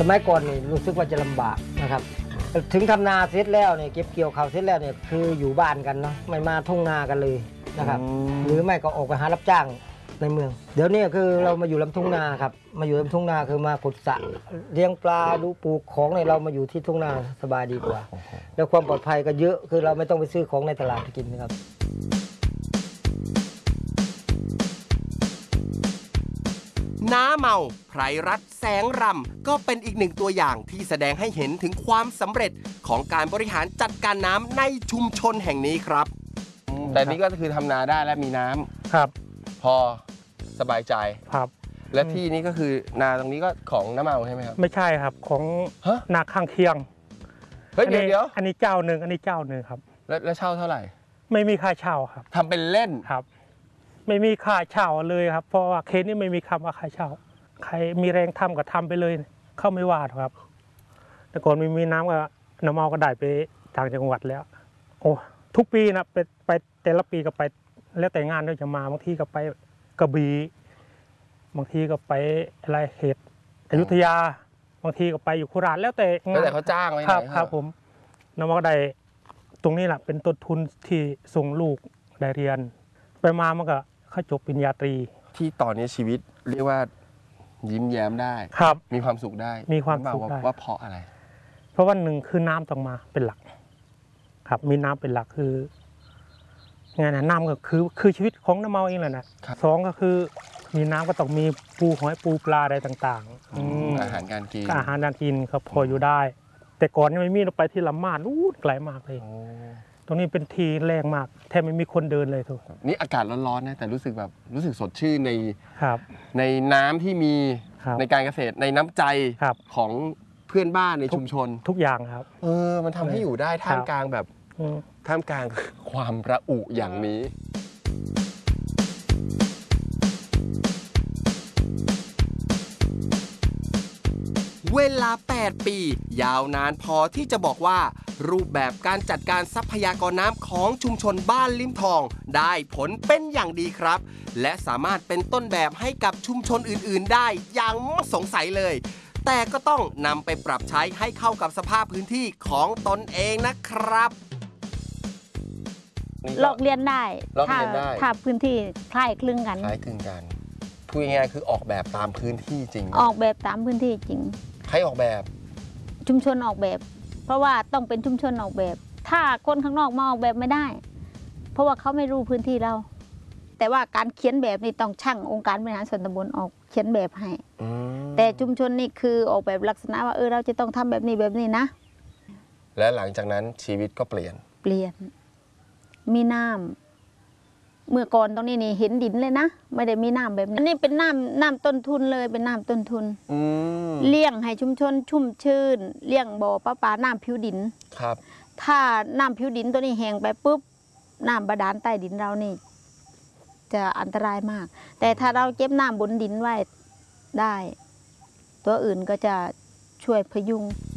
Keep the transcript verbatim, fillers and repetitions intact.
มัยก่อนนี่รู้สึกว่าจะลำบากนะครับถึงทำนาเสร็จแล้วเนี่ยเก็บเกี่ยวข้าวเสร็จแล้วเนี่ยคืออยู่บ้านกันเนาะไม่มาทุ่งนากันเลยนะครับหรือไม่ก็ออกไปหารับจ้างในเมืองเดี๋ยวนี้คือเรามาอยู่ลำทุ่งนาครับมาอยู่ลำทุ่งนาคือมาขุดสระเลี้ยงปลาดูปลูกของเนี่ยเรามาอยู่ที่ทุ่งนาสบายดีกว่าแล้วความปลอดภัยก็เยอะคือเราไม่ต้องไปซื้อของในตลาดกินนะครับน้าเมาไพรรัตน์แสงรำก็เป็นอีกหนึ่งตัวอย่างที่แสดงให้เห็นถึงความสำเร็จของการบริหารจัดการน้ำในชุมชนแห่งนี้ครับแต่นี้ก็คือทำนาได้และมีน้ำครับพอสบายใจครับและที่นี้ก็คือนาตรงนี้ก็ของน้าเมาใช่ไหมครับไม่ใช่ครับของนาข้างเคียงเฮ้ยเดี๋ยวเดี๋ยวอันนี้เจ้าหนึ่งอันนี้เจ้าหนึ่งครับแล้วเช่าเท่าไหร่ไม่มีค่าเช่าครับทำเป็นเล่นครับไม่มีค่าเช่าเลยครับเพราะว่าเคสนี้ไม่มีคำว่าค่าเช่าใครมีแรงทำก็ทำไปเลยเข้าไม่ว่าครับแต่ก่อนไม่มีน้ำก็น้ำเมาก็ได้ไปต่างจังหวัดแล้วโอ้ทุกปีนะไปไปแต่ละปีก็ไปแล้วแต่งานด้วยจะมาบางทีก็ไปกระบี่บางทีก็ไปอะไรเขตอยุธยาบางทีก็ไปอยู่โคราชแล้วแต่งานแล้วแต่เขาจ้างไว้ครับครับผมน้ำเมาก็ได้ตรงนี้แหละเป็นต้นทุนที่ส่งลูกได้เรียนไปมามันก็เข้าจบปริญญาตรีที่ตอนนี้ชีวิตเรียกว่ายิ้มแย้มได้ครับมีความสุขได้มีความสุขได้ว่าเพราะอะไรเพราะว่าหนึ่งคือน้ำต้องมาเป็นหลักครับมีน้ำเป็นหลักคือไงนะน้ำก็คือคือชีวิตของน้ำเมาเองแหละนะสองก็คือมีน้ำก็ต้องมีปูหอยปูปลาอะไรต่างๆอาหารการกินอาหารการกินครับพออยู่ได้แต่ก่อนยังไม่มีเราไปที่ลำมาดอู้ไกลมากเลยตรงนี้เป็นทีแรงมากแทบไม่มีคนเดินเลยทุกนี่อากาศร้อนๆนะแต่รู้สึกแบบรู้สึกสดชื่นในครับในน้ำที่มีในการเกษตรในน้ำใจของเพื่อนบ้านในชุมชนทุกอย่างครับเออมันทำให้อยู่ได้ท่ามกลางแบบท่ามกลางความระอุอย่างนี้เวลาแปดปียาวนานพอที่จะบอกว่ารูปแบบการจัดการทรัพยากรน้ำของชุมชนบ้านลิมทองได้ผลเป็นอย่างดีครับและสามารถเป็นต้นแบบให้กับชุมชนอื่นๆได้อย่างไม่สงสัยเลยแต่ก็ต้องนำไปปรับใช้ให้เข้ากับสภาพพื้นที่ของตนเองนะครับลอกเรียนได้ถ้าถ้าพื้นที่คล้ายคลึงกันคล้ายคลึงกันพูดง่ายๆคือออกแบบตามพื้นที่จริงออกแบบตามพื้นที่จริงใครออกแบบชุมชนออกแบบเพราะว่าต้องเป็นชุมชนออกแบบถ้าคนข้างนอกมาออกแบบไม่ได้เพราะว่าเขาไม่รู้พื้นที่เราแต่ว่าการเขียนแบบนี่ต้องช่างองค์การบริหารส่วนตำบลออกเขียนแบบให้แต่ชุมชนนี่คือออกแบบลักษณะว่าเออเราจะต้องทำแบบนี้แบบนี้นะและหลังจากนั้นชีวิตก็เปลี่ยนเปลี่ยนมีน้ำเมื่อก่อนตรงนี้นี่เห็นดินเลยนะไม่ได้มีน้ำแบบนี้นี่เป็นน้ำน้ำต้นทุนเลยเป็นน้ำต้นทุนเลี้ยงให้ชุมชนชุ่มชื่นเลี้ยงบ่อปลาปลาน้ำผิวดินครับถ้าน้ำผิวดินตัวนี้แห้งไปปุ๊บน้ำบาดาลใต้ดินเรานี่จะอันตรายมากแต่ถ้าเราเก็บน้ำบนดินไว้ได้ตัวอื่นก็จะช่วยพยุง